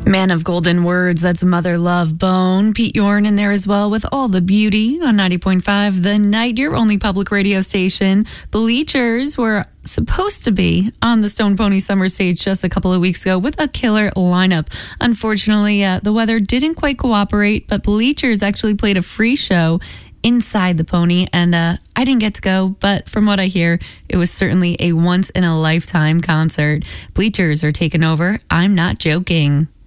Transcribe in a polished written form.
Man of golden words, that's Mother Love Bone. Pete Yorn in there as well with All the Beauty on 90.5 The Night, your only public radio station. Bleachers were supposed to be on the Stone Pony Summer Stage just a couple of weeks ago with a killer lineup. Unfortunately, the weather didn't quite cooperate, but Bleachers actually played a free show inside the Pony, and I didn't get to go, but from what I hear, it was certainly a once-in-a-lifetime concert. Bleachers are taking over. I'm not joking.